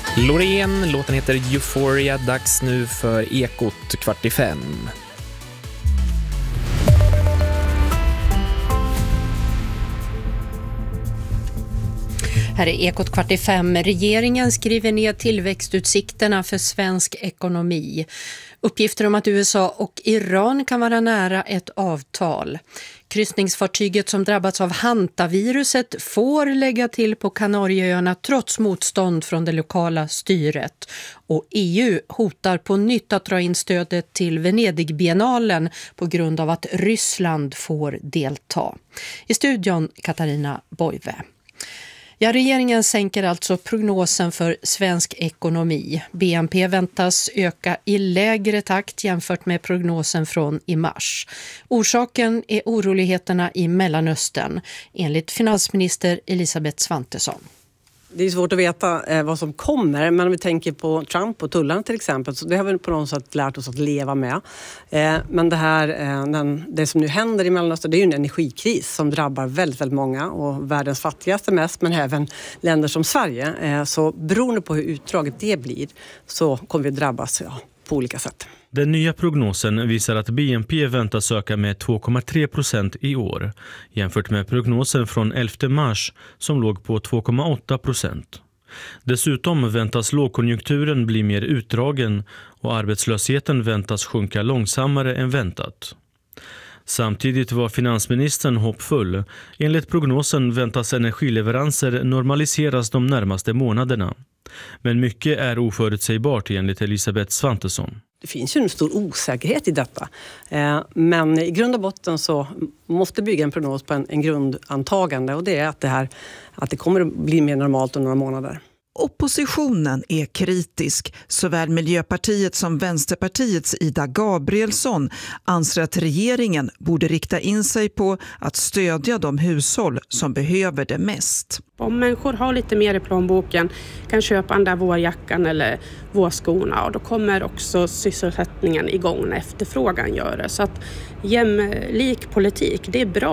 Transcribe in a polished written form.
Loreen, låten heter Euphoria, dags nu för Ekot 4:45. Här är Ekot 4:45. Regeringen skriver ner tillväxtutsikterna för svensk ekonomi. Uppgifter om att USA och Iran kan vara nära ett avtal. Kryssningsfartyget som drabbats av hantaviruset får lägga till på Kanarieöarna trots motstånd från det lokala styret. Och EU hotar på nytt att dra in stödet till Venedigbiennalen på grund av att Ryssland får delta. I studion Katarina Boive. Ja, regeringen sänker alltså prognosen för svensk ekonomi. BNP väntas öka i lägre takt jämfört med prognosen från i mars. Orsaken är oroligheterna i Mellanöstern, enligt finansminister Elisabeth Svantesson. Det är svårt att veta vad som kommer, men om vi tänker på Trump och tullarna till exempel, så det har vi på något sätt lärt oss att leva med. Men det som nu händer i Mellanöstern, det är ju en energikris som drabbar väldigt, väldigt många och världens fattigaste mest, men även länder som Sverige. Så beroende på hur utdraget det blir så kommer vi drabbas på olika sätt. Den nya prognosen visar att BNP väntas öka med 2,3% i år jämfört med prognosen från 11 mars som låg på 2,8%. Dessutom väntas lågkonjunkturen bli mer utdragen och arbetslösheten väntas sjunka långsammare än väntat. Samtidigt var finansministern hoppfull. Enligt prognosen väntas energileveranser normaliseras de närmaste månaderna. Men mycket är oförutsägbart enligt Elisabeth Svantesson. Det finns ju en stor osäkerhet i detta. Men i grund och botten så måste bygga en prognos på en grundantagande. Och det är att det kommer att bli mer normalt om några månader. Oppositionen är kritisk. Såväl Miljöpartiet som Vänsterpartiets Ida Gabrielsson anser att regeringen borde rikta in sig på att stödja de hushåll som behöver det mest. Om människor har lite mer i plånboken, kan köpa den där vårjackan eller vårskorna, och då kommer också sysselsättningen igång när efterfrågan gör det. Så att jämlik politik, det är bra